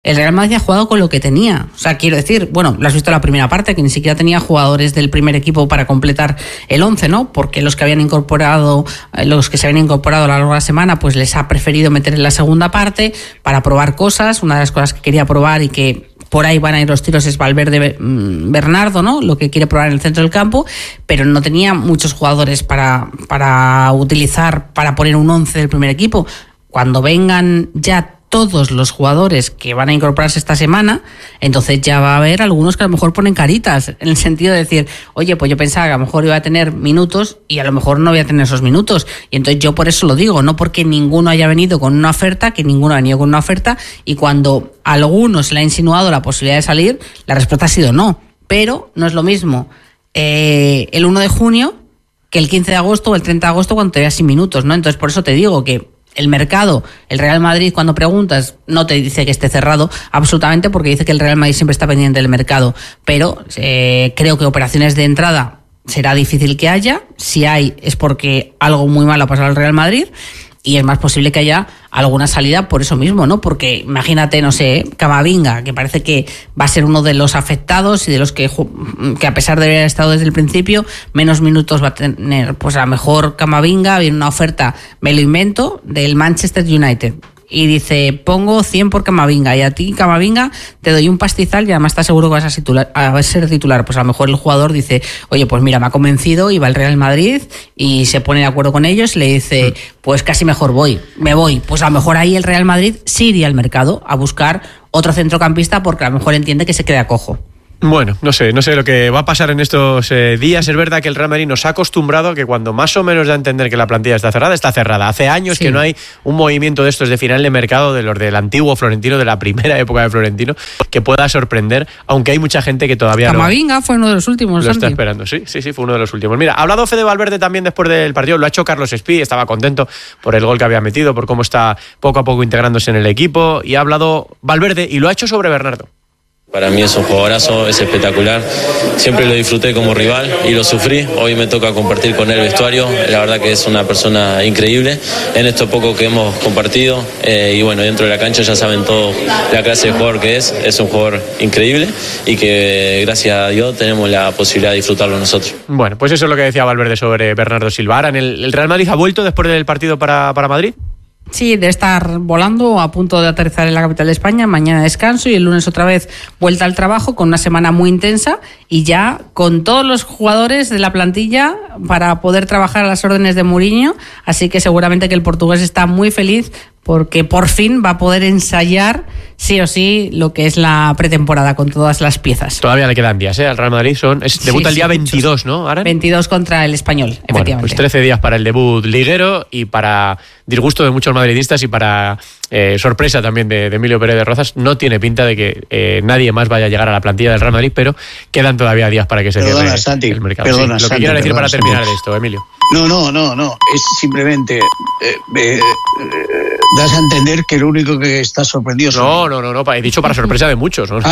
el Real Madrid ha jugado con lo que tenía. O sea, quiero decir, bueno, lo has visto en la primera parte, que ni siquiera tenía jugadores del primer equipo para completar el 11, ¿no? Porque los que se habían incorporado a lo largo de la semana, pues les ha preferido meter en la segunda parte para probar cosas. Una de las cosas que quería probar y que por ahí van a ir los tiros es Valverde, Bernardo, ¿no? Lo que quiere probar en el centro del campo, pero no tenía muchos jugadores para utilizar, para poner un 11 del primer equipo. Cuando vengan ya todos los jugadores que van a incorporarse esta semana, entonces ya va a haber algunos que a lo mejor ponen caritas, en el sentido de decir, oye, pues yo pensaba que a lo mejor iba a tener minutos y a lo mejor no voy a tener esos minutos. Y entonces yo por eso lo digo, no porque ninguno haya venido con una oferta, que ninguno ha venido con una oferta, y cuando a algunos se le ha insinuado la posibilidad de salir, la respuesta ha sido no. Pero no es lo mismo el 1 de junio que el 15 de agosto o el 30 de agosto cuando te veas sin minutos, ¿no? Entonces por eso te digo que el mercado, el Real Madrid, cuando preguntas, no te dice que esté cerrado absolutamente, porque dice que el Real Madrid siempre está pendiente del mercado, pero creo que operaciones de entrada será difícil que haya. Si hay, es porque algo muy malo ha pasado al Real Madrid, y es más posible que haya alguna salida por eso mismo, ¿no? Porque imagínate, no sé, Camavinga, que parece que va a ser uno de los afectados y de los que a pesar de haber estado desde el principio, menos minutos va a tener. Pues a lo mejor Camavinga, viene una oferta, me lo invento, del Manchester United, y dice, pongo 100 por Camavinga, y a ti, Camavinga, te doy un pastizal y además estás seguro que vas a ser titular. Pues a lo mejor el jugador dice, oye, pues mira, me ha convencido, y va al Real Madrid y se pone de acuerdo con ellos y le dice, pues casi mejor me voy. Pues a lo mejor ahí el Real Madrid sí iría al mercado a buscar otro centrocampista, porque a lo mejor entiende que se queda cojo. Bueno, no sé lo que va a pasar en estos días. Es verdad que el Real Madrid nos ha acostumbrado a que cuando más o menos da a entender que la plantilla está cerrada, está cerrada. Hace años que no hay un movimiento de estos de final de mercado, de los del antiguo Florentino, de la primera época de Florentino, que pueda sorprender, aunque hay mucha gente que todavía Camavinga fue uno de los últimos. Lo está esperando, sí, fue uno de los últimos. Mira, ha hablado Fede Valverde también después del partido, lo ha hecho Carlos Espí, estaba contento por el gol que había metido, por cómo está poco a poco integrándose en el equipo, y ha hablado Valverde y lo ha hecho sobre Bernardo. Para mí es un jugadorazo, es espectacular. Siempre lo disfruté como rival y lo sufrí. Hoy me toca compartir con él vestuario. La verdad que es una persona increíble en esto poco que hemos compartido. Y bueno, dentro de la cancha ya saben todo la clase de jugador que es. Es un jugador increíble y que gracias a Dios tenemos la posibilidad de disfrutarlo nosotros. Bueno, pues eso es lo que decía Valverde sobre Bernardo Silva. Ahora, ¿el Real Madrid ha vuelto después del partido para Madrid? Sí, de estar volando, a punto de aterrizar en la capital de España. Mañana descanso y el lunes otra vez vuelta al trabajo, con una semana muy intensa y ya con todos los jugadores de la plantilla para poder trabajar a las órdenes de Mourinho. Así que seguramente que el portugués está muy feliz porque por fin va a poder ensayar sí o sí lo que es la pretemporada con todas las piezas. Todavía le quedan días, al Real Madrid. Debuta el día 22, muchos. ¿No, Aran? 22 contra el Español, efectivamente. Bueno, pues 13 días para el debut liguero, y para disgusto de muchos madridistas y para sorpresa también de Emilio Pérez de Rozas, no tiene pinta de que nadie más vaya a llegar a la plantilla del Real Madrid, pero quedan todavía días para que se cierre el mercado. Lo que quiero decir para terminar de esto, Emilio. No, es simplemente das a entender que lo único que está sorprendido No, he dicho para sorpresa de muchos. Vale,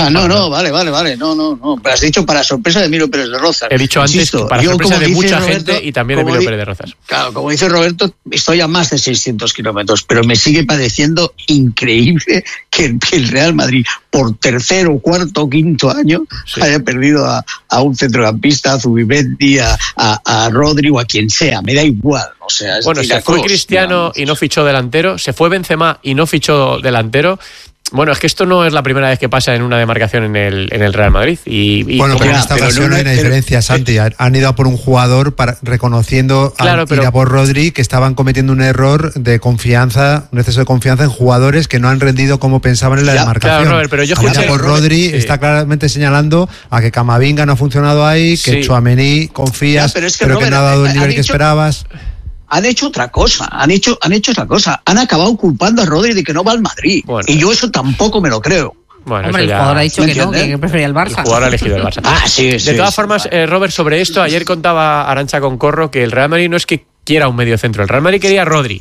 no, has dicho para sorpresa de Emilio Pérez de Rozas. He dicho antes para sorpresa de mucha gente y también de Emilio Pérez de Rozas. Claro, como dice Roberto, estoy a más de 600 kilómetros, pero me sigue pareciendo increíble que el Real Madrid, por tercero, cuarto, quinto año, haya perdido a un centrocampista, a Zubimendi, a Rodri o a quien sea, me da igual. O sea, bueno, se fue Cristiano y no fichó delantero, se fue Benzema y no fichó delantero. Bueno, es que esto no es la primera vez que pasa en una demarcación en el Real Madrid. Pero en esta ocasión hay una diferencia, Santi. Han ido a por un jugador reconociendo a por Rodri, que estaban cometiendo un error de confianza, un exceso de confianza en jugadores que no han rendido como pensaban en la demarcación. Claro, Robert, pero yo escuché por Rodri está claramente señalando a que Camavinga no ha funcionado ahí, que Tchouaméni confías, pero Robert, que no ha dado el nivel que esperabas. Han hecho otra cosa, han acabado culpando a Rodri de que no va al Madrid, y yo eso tampoco me lo creo. Bueno, hombre, el jugador ha dicho que no, que prefería el Barça. El jugador ha elegido el Barça. De todas formas, Robert, sobre esto, ayer contaba Arantxa Concorro que el Real Madrid no es que quiera un medio centro, el Real Madrid quería a Rodri.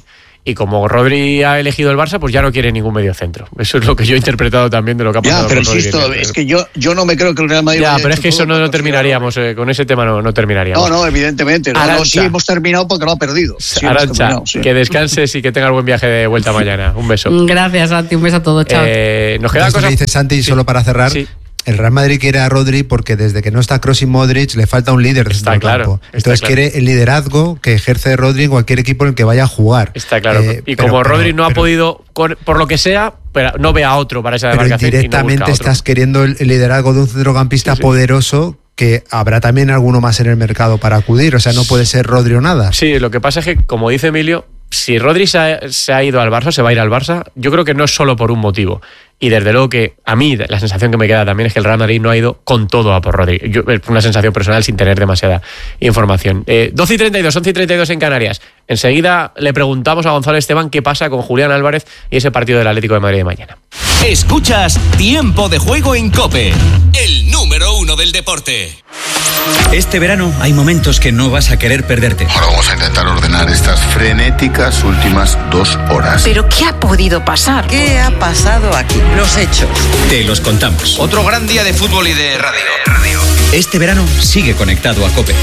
y como Rodri ha elegido el Barça, pues ya no quiere ningún mediocentro. Eso es lo que yo he interpretado también de lo que ha pasado. Ya, pero insisto, es que yo no me creo que el Real Madrid... Ya, pero es que eso no terminaríamos, con ese tema no terminaríamos. No, evidentemente. Sí hemos terminado porque lo ha perdido. Sí, Arantxa, que descanses y que tengas buen viaje de vuelta mañana. Un beso. Gracias, Santi. Un beso a todos. Chao. Nos queda cosa... dice Santi, solo para cerrar... Sí. El Real Madrid quiere a Rodri porque desde que no está Kroos y Modric le falta un líder dentro del campo. Entonces quiere el liderazgo que ejerce Rodri en cualquier equipo en el que vaya a jugar. Está claro. Como Rodri no ha podido, por lo que sea, pero no ve a otro para esa demarcación. Pero directamente estás queriendo el liderazgo de un centrocampista poderoso, que habrá también alguno más en el mercado para acudir. O sea, no puede ser Rodri o nada. Sí, lo que pasa es que, como dice Emilio, si Rodri se ha ido al Barça, se va a ir al Barça, yo creo que no es solo por un motivo. Y desde luego que a mí la sensación que me queda también es que el Real Madrid no ha ido con todo a por Rodri. Es una sensación personal sin tener demasiada información. 12:32, 11:32 en Canarias. Enseguida le preguntamos a Gonzalo Esteban qué pasa con Julián Álvarez y ese partido del Atlético de Madrid de mañana. Escuchas Tiempo de Juego en COPE, el número 1 del deporte. Este verano hay momentos que no vas a querer perderte. Ahora vamos a intentar ordenar estas frenéticas últimas 2 horas. ¿Pero qué ha podido pasar? ¿Qué ha pasado aquí? Los hechos. Te los contamos. Otro gran día de fútbol y de radio. Este verano sigue conectado a COPE.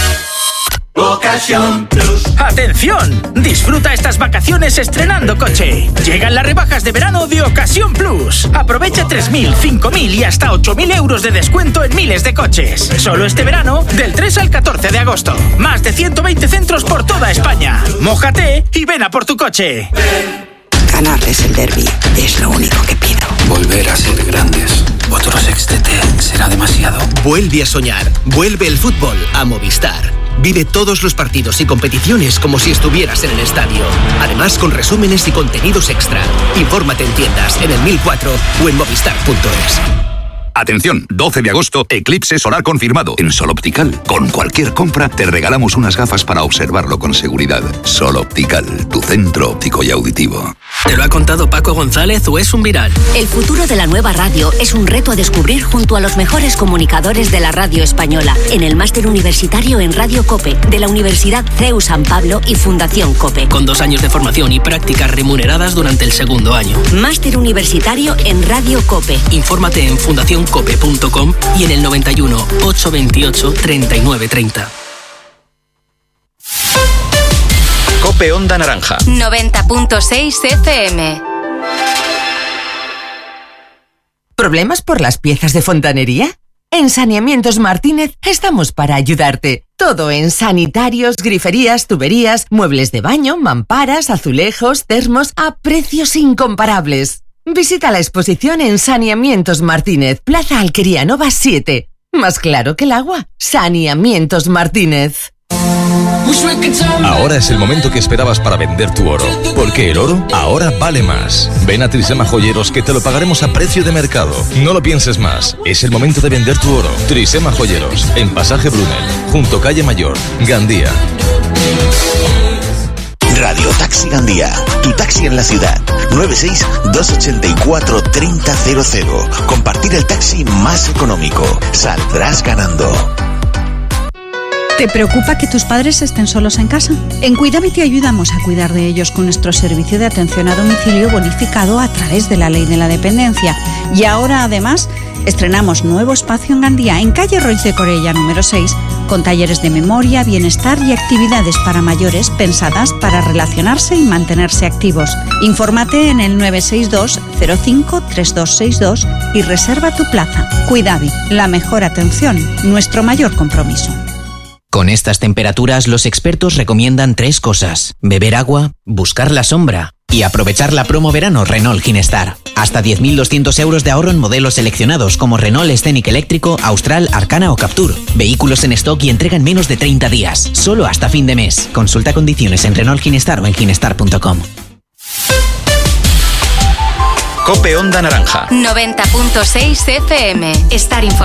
Ocasión Plus. ¡Atención! Disfruta estas vacaciones estrenando coche. Llegan las rebajas de verano de Ocasión Plus. Aprovecha 3.000, 5.000 y hasta 8.000 euros de descuento en miles de coches. Solo este verano, del 3 al 14 de agosto. Más de 120 centros por toda España. Mójate y ven a por tu coche. Ganarles el derbi es lo único que pido. Volver a ser grandes. Otro sextete será demasiado. Vuelve a soñar. Vuelve el fútbol a Movistar. Vive todos los partidos y competiciones como si estuvieras en el estadio. Además, con resúmenes y contenidos extra. Infórmate en tiendas, en el 1004 o en movistar.es. Atención, 12 de agosto, eclipse solar confirmado en Sol Optical. Con cualquier compra te regalamos unas gafas para observarlo con seguridad. Sol Optical, tu centro óptico y auditivo. ¿Te lo ha contado Paco González o es un viral? El futuro de la nueva radio es un reto a descubrir junto a los mejores comunicadores de la radio española en el máster universitario en Radio COPE de la Universidad CEU San Pablo y Fundación COPE. Con 2 años de formación y prácticas remuneradas durante el segundo año. Máster universitario en Radio COPE. Infórmate en fundacioncope.com y en el 91 828 3930. COPE Onda Naranja 90.6 FM. ¿Problemas por las piezas de fontanería? En Saneamientos Martínez estamos para ayudarte. Todo en sanitarios, griferías, tuberías, muebles de baño, mamparas, azulejos, termos a precios incomparables. Visita la exposición en Saneamientos Martínez, Plaza Alquería Nova 7. Más claro que el agua. Saneamientos Martínez. Ahora es el momento que esperabas para vender tu oro, porque el oro ahora vale más. Ven a Trisema Joyeros que te lo pagaremos a precio de mercado. No lo pienses más, es el momento de vender tu oro. Trisema Joyeros, en Pasaje Brunel, junto Calle Mayor, Gandía. Radio Taxi Gandía, tu taxi en la ciudad. 96-284-3000. Compartir el taxi más económico. Saldrás ganando. ¿Te preocupa que tus padres estén solos en casa? En Cuidame te ayudamos a cuidar de ellos con nuestro servicio de atención a domicilio bonificado a través de la Ley de la Dependencia. Y ahora, además, estrenamos nuevo espacio en Gandía, en calle Roig de Corella número 6, con talleres de memoria, bienestar y actividades para mayores pensadas para relacionarse y mantenerse activos. Infórmate en el 962 05 3262 y reserva tu plaza. Cuidame, la mejor atención, nuestro mayor compromiso. Con estas temperaturas, los expertos recomiendan 3 cosas: beber agua, buscar la sombra y aprovechar la promo verano Renault Ginestar. Hasta 10.200 euros de ahorro en modelos seleccionados como Renault Scenic eléctrico, Austral, Arcana o Captur. Vehículos en stock y entrega en menos de 30 días. Solo hasta fin de mes. Consulta condiciones en Renault Ginestar o en ginestar.com. COPE Onda Naranja 90.6 FM. Estar informado.